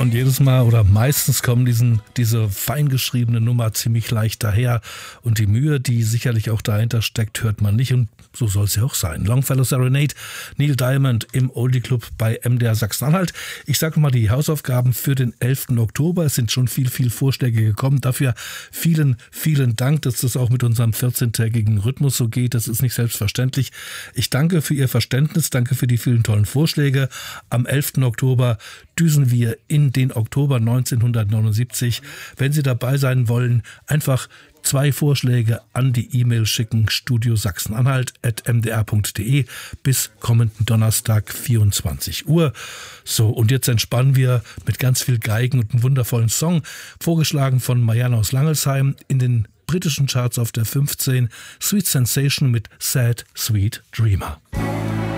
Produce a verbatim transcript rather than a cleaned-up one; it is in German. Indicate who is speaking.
Speaker 1: Und jedes Mal oder meistens kommen diesen, diese feingeschriebene Nummer ziemlich leicht daher. Und die Mühe, die sicherlich auch dahinter steckt, hört man nicht. Und so soll es ja auch sein. Longfellow Serenade, Neil Diamond im Oldie Club bei M D R Sachsen-Anhalt. Ich sage mal die Hausaufgaben für den elften Oktober. Es sind schon viel, viel Vorschläge gekommen. Dafür vielen, vielen Dank, dass das auch mit unserem vierzehntägigen Rhythmus so geht. Das ist nicht selbstverständlich. Ich danke für Ihr Verständnis. Danke für die vielen tollen Vorschläge. Am elften Oktober düsen wir in den Oktober neunzehnhundertneunundsiebzig. Wenn Sie dabei sein wollen, einfach zwei Vorschläge an die E-Mail schicken, studio sachsen-anhalt at m d r punkt d e bis kommenden Donnerstag vierundzwanzig Uhr. So, und jetzt entspannen wir mit ganz viel Geigen und einem wundervollen Song, vorgeschlagen von Marianne aus Langelsheim, in den britischen Charts auf der fünfzehn, Sweet Sensation mit Sad Sweet Dreamer.